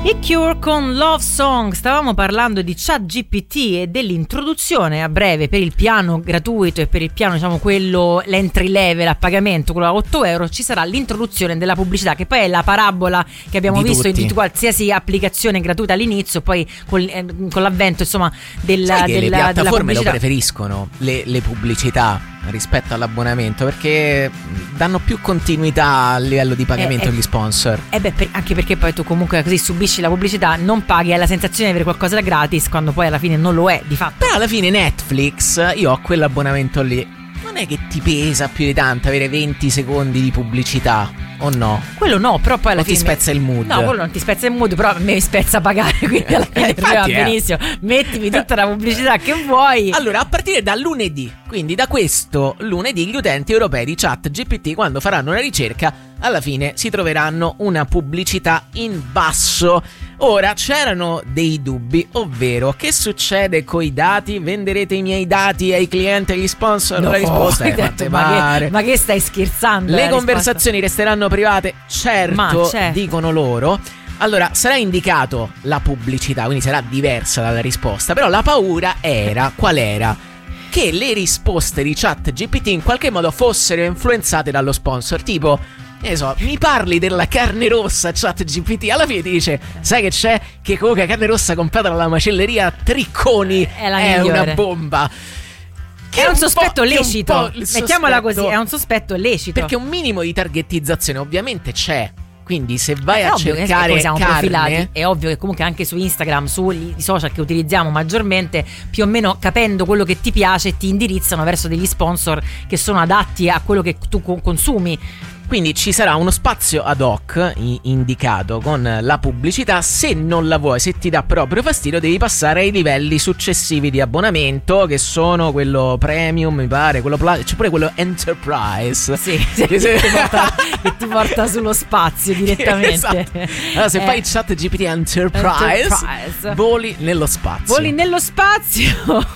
I Cure con Love Song. Stavamo parlando di ChatGPT e dell'introduzione a breve per il piano gratuito e per il piano, diciamo, quello l'entry level a pagamento, quello a €8. Ci sarà l'introduzione della pubblicità, che poi è la parabola che abbiamo visto di qualsiasi applicazione gratuita all'inizio, poi con l'avvento, insomma, le piattaforme della pubblicità. lo preferiscono le pubblicità rispetto all'abbonamento, perché danno più continuità a livello di pagamento agli sponsor. Anche perché poi tu comunque così subisci la pubblicità, non paghi, hai la sensazione di avere qualcosa da gratis, quando poi alla fine non lo è di fatto. Però alla fine Netflix, io ho quell'abbonamento lì, non è che ti pesa più di tanto avere 20 secondi di pubblicità, o no? Quello no, però poi alla fine ti spezza il mood. No, quello non ti spezza il mood, però a me mi spezza pagare, quindi alla fine va benissimo. Mettimi tutta la pubblicità che vuoi. Allora, a partire da lunedì, quindi da questo lunedì, gli utenti europei di ChatGPT, quando faranno una ricerca, alla fine si troveranno una pubblicità in basso. Ora, c'erano dei dubbi, ovvero: che succede coi dati? Venderete i miei dati ai clienti e agli sponsor? No, la risposta è ma che stai scherzando? Le conversazioni resteranno private? Certo, dicono loro. Allora, sarà indicato la pubblicità, quindi sarà diversa dalla risposta, però la paura era, qual era? Che le risposte di ChatGPT in qualche modo fossero influenzate dallo sponsor, tipo, mi parli della carne rossa, ChatGPT, alla fine ti dice: sai che c'è? Che comunque carne rossa comprata dalla macelleria Tricconi è una bomba. È un sospetto lecito, mettiamola così, è un sospetto lecito. Perché un minimo di targetizzazione ovviamente c'è. Quindi se vai a cercare siamo carne, profilati, è ovvio che comunque anche su Instagram, sui social che utilizziamo maggiormente, più o meno capendo quello che ti piace, ti indirizzano verso degli sponsor che sono adatti a quello che tu consumi. Quindi ci sarà uno spazio ad hoc indicato con la pubblicità. Se non la vuoi, se ti dà proprio fastidio, devi passare ai livelli successivi di abbonamento, che sono quello premium, mi pare, quello plus, c'è pure quello enterprise. Sì, che ti porta sullo spazio direttamente. Esatto. Allora, se fai ChatGPT Enterprise, voli nello spazio.